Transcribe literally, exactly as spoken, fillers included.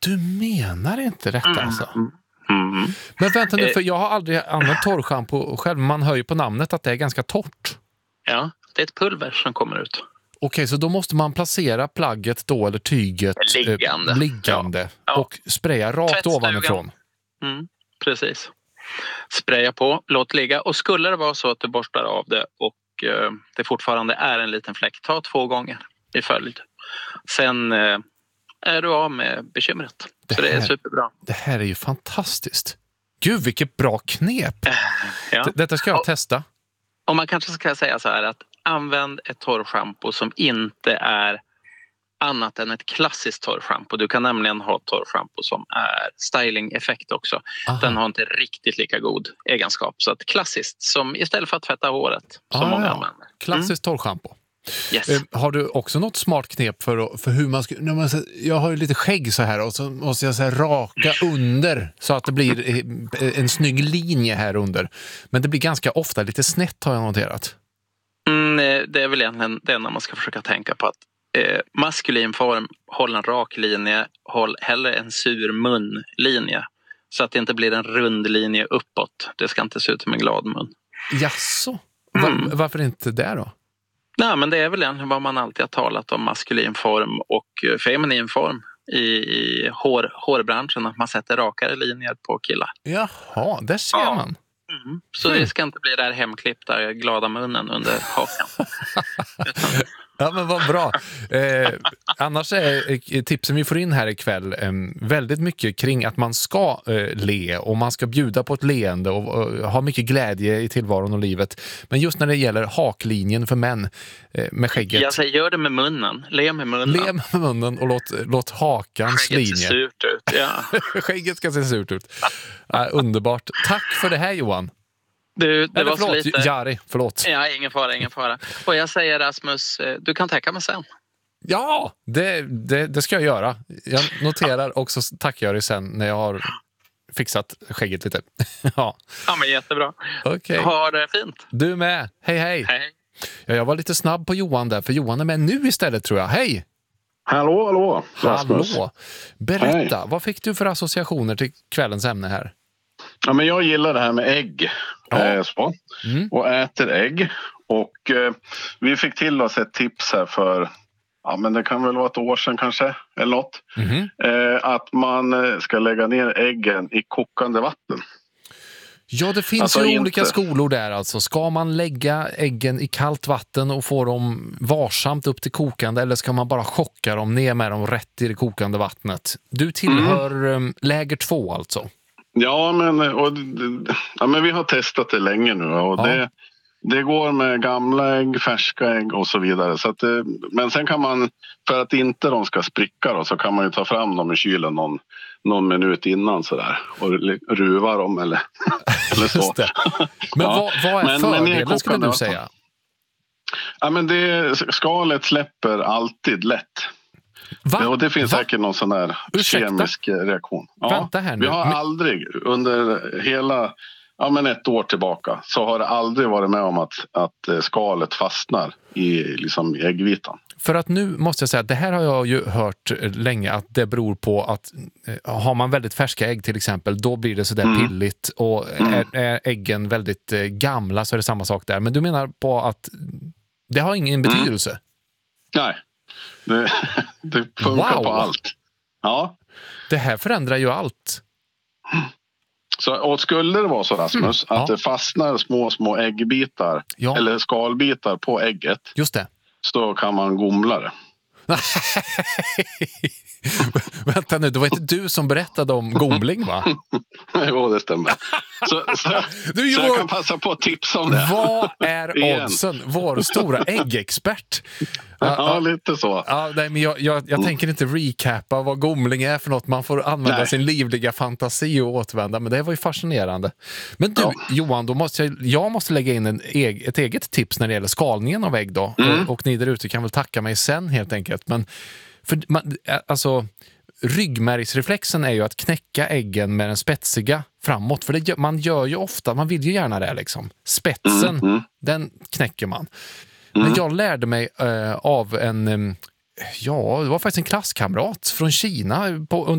Du menar inte detta Mm. alltså? Mm. Men vänta nu, för jag har aldrig använt torrschampo själv. Man hör ju på namnet att det är ganska torrt. Ja, det är ett pulver som kommer ut. Okej, så då måste man placera plagget då, eller tyget Liggande. Eh, liggande Ja. Ja. och spraya rakt Tvättstugan. ovanifrån. Mm, precis. Spraya på, låt ligga. Och skulle det vara så att du borstar av det och eh, det fortfarande är en liten fläck, ta två gånger i följd. Sen eh, är du av med bekymret. Det så det är här- superbra. Det här är ju fantastiskt. Gud, vilket bra knep. Ja. D- Detta ska jag Och- testa. Och man kanske ska säga så här att använd ett torrschampo som inte är annat än ett klassiskt torrschampo. Du kan nämligen ha torrschampo som är styling-effekt också. Aha. Den har inte riktigt lika god egenskap. Så att klassiskt, som istället för att tvätta håret, som Ah, många ja. använder. Klassiskt torrschampo. Yes. Eh, har du också något smart knep för, för hur man ska... När man, så- jag har ju lite skägg så här och så måste jag så här raka under så att det blir eh, en snygg linje här under. Men det blir ganska ofta lite snett, har jag noterat. Mm, eh, det är väl egentligen det enda man ska försöka tänka på. Att eh, maskulin form, håll en rak linje, håll hellre en sur munlinje. Så att det inte blir en rund linje uppåt. Det ska inte se ut som en glad mun. Jaså? Va, Mm. Varför inte det då? Nej, men det är väl egentligen vad man alltid har talat om, maskulin form och eh, feminin form i, i hår, hårbranschen. Att man sätter rakare linjer på killar. Jaha, där ser Ja. man. Mm. Så det ska inte bli det här hemklippta glada munnen under hakan. Utan, Ja, men vad bra. Eh, annars är eh, tipsen vi får in här ikväll eh, väldigt mycket kring att man ska eh, le och man ska bjuda på ett leende och, och ha mycket glädje i tillvaron och livet. Men just när det gäller haklinjen för män eh, med skägget. jag säger, gör det med munnen. Le med munnen. Le med munnen och låt, låt hakans Skägget ser linje. surt ut. Ja. Skägget ska se surt ut. Eh, underbart. Tack för det här, Johan. Du, det Eller var så förlåt, lite... Jari, förlåt. Ja, ingen fara, ingen fara. Och jag säger Rasmus, eh, du kan täcka mig sen. Ja, det, det, det ska jag göra. Jag noterar också tackar jag dig sen när jag har fixat skägget lite. Ja, Ja, men jättebra. okej. Ha det fint. Du med. Hej, hej. Hej. Ja, jag var lite snabb på Johan där, för Johan är med nu istället tror jag. Hej! Hallå, hallå, Rasmus. Hallå! Berätta, vad fick du för associationer till kvällens ämne här? Ja, men jag gillar det här med ägg. Ja. Eh, så. Mm. Och äter ägg. Och eh, vi fick till oss ett tips här för, ja men det kan väl vara ett år sedan kanske, eller något. Mhm. Eh, att man eh, ska lägga ner äggen i kokande vatten. Ja, det finns Alltså ju inte- olika skolor där alltså. Ska man lägga äggen i kallt vatten och få dem varsamt upp till kokande, eller ska man bara chocka dem ner med dem rätt i det kokande vattnet? Du tillhör mm. läger två alltså. Ja men, och, ja, men vi har testat det länge nu och Ja. det, det går med gamla ägg, färska ägg och så vidare. Så att, eh, men sen kan man, för att inte de ska spricka då, så kan man ju ta fram dem i kylen någon, någon minut innan sådär och li- ruva dem eller, eller så. Just det. Men Ja. vad, vad är Men- men fördelen skulle nedkokande du vatten. säga? Ja, men det, skalet släpper alltid lätt. Va? Och det finns Va? säkert någon sån här Ursäkta? kemisk reaktion. Ja, Vänta här nu. vi har Men- aldrig under hela, ja men ett år tillbaka, så har det aldrig varit med om att, att eh, skalet fastnar i, liksom, i äggvitan. För att nu måste jag säga att det här har jag ju hört eh, länge att det beror på att eh, har man väldigt färska ägg till exempel, då blir det sådär Mm. pilligt, och Mm. är, är äggen väldigt eh, gamla så är det samma sak där. Men du menar på att det har ingen betydelse? Nej, det, det funkar Wow. på allt. Ja. Det här förändrar ju allt. Så, och skulle det vara så, Rasmus, Mm. att Ja. det fastnar små, små äggbitar Ja. eller skalbitar på ägget, Just det. så kan man gomla det. Vänta nu, det var inte du som berättade om gomling, va? Jo, det stämmer. Så, så, Du, så jag Johan, kan passa på att tipsa om det. vad är Igen. oddsen? Vår stora äggexpert. Ja, Ja, ja. lite så. Ja, nej, men jag, jag, jag tänker inte recappa vad gomling är för något. Man får använda Nej. sin livliga fantasi och återvända. Men det var ju fascinerande. Men du, Ja. Johan, då måste jag, jag måste lägga in en, eg- ett eget tips när det gäller skalningen av ägg då. Mm. Och, och ni där ute kan väl tacka mig sen helt enkelt. Men för man, alltså, ryggmärgsreflexen är ju att knäcka äggen med den spetsiga framåt. För det gör, man gör ju ofta, man vill ju gärna det liksom. Spetsen, Mm, mm. den knäcker man. Men jag lärde mig eh, av en, eh, ja, det var faktiskt en klasskamrat från Kina på